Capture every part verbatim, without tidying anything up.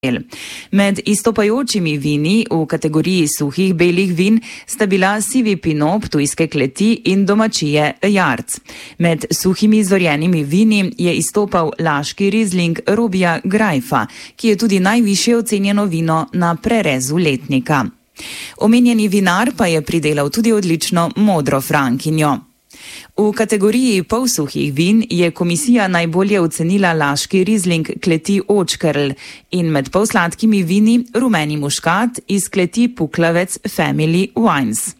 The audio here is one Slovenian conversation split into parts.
Med izstopajočimi vini v kategoriji suhih belih vin sta bila sivi pinot Ptujske kleti in domačije Jarc. Med suhimi zorjenimi vini je izstopal laški rizling Robija Grajfa, ki je tudi najvišje ocenjeno vino na prerezu letnika. Omenjeni vinar pa je pridelal tudi odlično modro frankinjo. V kategoriji polsuhih vin je komisija najbolje ocenila laški rizling kleti Očkerl in med polsladkimi vini rumeni muškat iz kleti Puklavec Family Wines.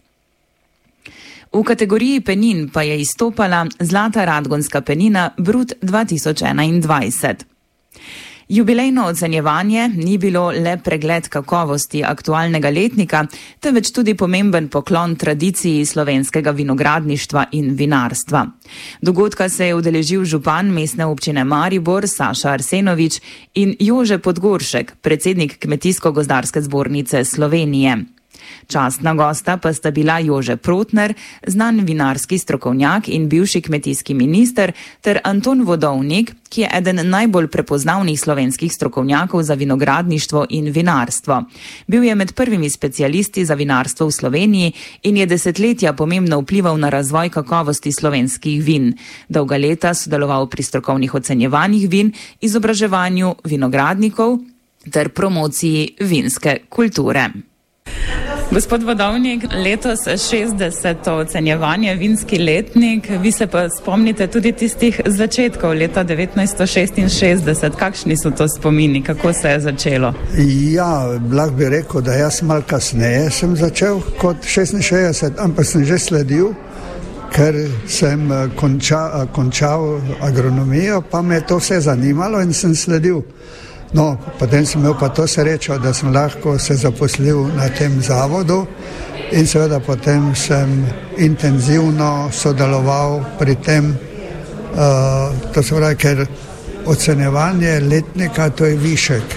V kategoriji penin pa je izstopala Zlata radgonska penina Brut dva tisoč enaindvajset. Jubilejno ocenjevanje ni bilo le pregled kakovosti aktualnega letnika, temveč tudi pomemben poklon tradiciji slovenskega vinogradništva in vinarstva. Dogodka se je udeležil župan mestne občine Maribor Saša Arsenovič in Jože Podgoršek, predsednik Kmetijsko-gozdarske zbornice Slovenije. Častna gosta pa sta bila Jože Protner, znan vinarski strokovnjak in bivši kmetijski minister, ter Anton Vodovnik, ki je eden najbolj prepoznavnih slovenskih strokovnjakov za vinogradništvo in vinarstvo. Bil je med prvimi specialisti za vinarstvo v Sloveniji in je desetletja pomembno vplival na razvoj kakovosti slovenskih vin. Dolga leta sodeloval pri strokovnih ocenjevanjih vin, izobraževanju vinogradnikov ter promociji vinske kulture. Gospod Vodovnik, letos šestdeseto ocenjevanje, vinski letnik, vi se pa spomnite tudi tistih začetkov leta devetnajststo šestinšestdeset. Kakšni so to spomini, kako se je začelo? Ja, lahko bi rekel, da jaz malo kasneje sem začel kot šestinšestdeset, ampak sem že sledil, ker sem konča, končal agronomijo, pa me je to vse zanimalo in sem sledil. No, potem sem imel pa to srečo, da sem lahko se zaposlil na tem zavodu in seveda potem sem intenzivno sodeloval pri tem, uh, to se pravi, ker ocenjevanje letnika to je višek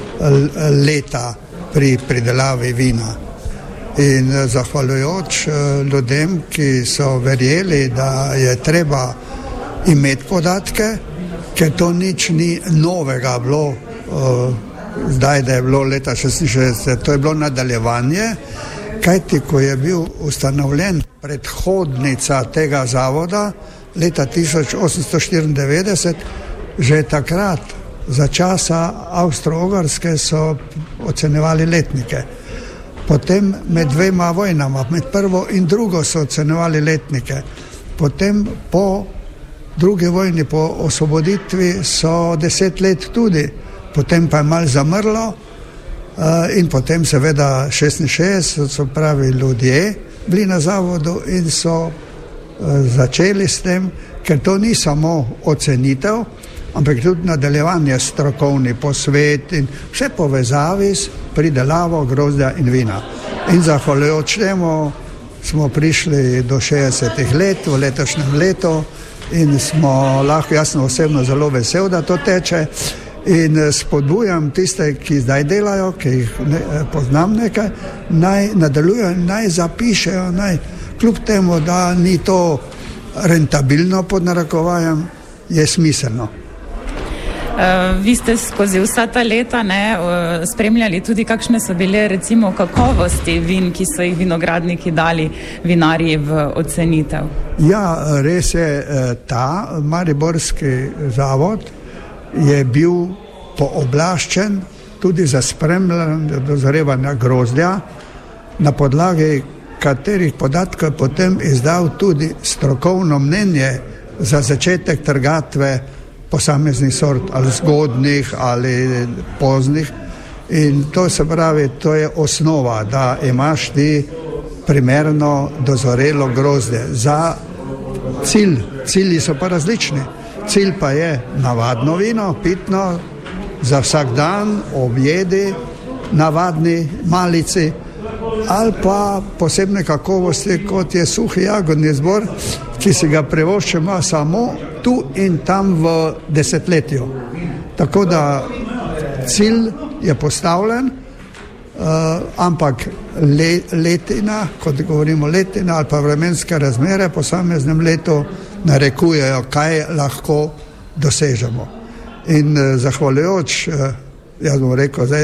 leta pri pridelavi vina. In zahvaljujoč ljudem, ki so verjeli, da je treba imeti podatke, ker to nič ni novega bilo, Uh, zdaj, da je bilo leta šestinšestdeset, to je bilo nadaljevanje, kajti ko je bil ustanovljen predhodnica tega zavoda leta tisoč osemsto štiriindevetdeset, že takrat za časa Avstro-Ogrske so ocenjevali letnike. Potem med dvema vojnama, med prvo in drugo so ocenjevali letnike. Potem po drugi vojni, po osvoboditvi so deset let tudi. Potem pa je malo zamrlo uh, in potem seveda šestinšestdeset so pravi ljudje bili na zavodu in so uh, začeli s tem, ker to ni samo ocenitev, ampak tudi nadaljevanje strokovni posvet in vse povezavi s pridelavo grozdja in vina. In zahvaljujoč temu smo prišli do šestdesetih let v letošnjem letu in smo lahko, jaz sem osebno zelo vesel, da to teče. In spodbujam tiste, ki zdaj delajo, ki jih ne, poznam nekaj, naj nadaljujejo, naj zapišejo, naj kljub temu, da ni to rentabilno pod narekovajem, je smiselno. Uh, vi ste skozi vsa ta leta ne, uh, spremljali tudi, kakšne so bile recimo kakovosti vin, ki so jih vinogradniki dali vinarji v ocenitev. Ja, res je, ta Mariborski zavod je bil pooblaščen tudi za spremljanje dozorevanja grozdja, na podlagi katerih podatkov je potem izdal tudi strokovno mnenje za začetek trgatve posameznih sort, ali zgodnih ali poznih. In to se pravi, to je osnova, da imaš ti primerno dozorelo grozdje. Za cilj, cilji so pa različni. Cilj pa je navadno vino, pitno, za vsak dan, objedi, navadni malici, ali pa posebne kakovosti, kot je suhi jagodni zbor, ki si ga privoščimo samo tu in tam v desetletju. Tako da cilj je postavljen, uh, ampak le, letina, kot govorimo letina ali pa vremenske razmere po posameznem letu narekujejo, kaj lahko dosežemo. In uh, zahvaljujoč uh, jaz bom rekel, zdaj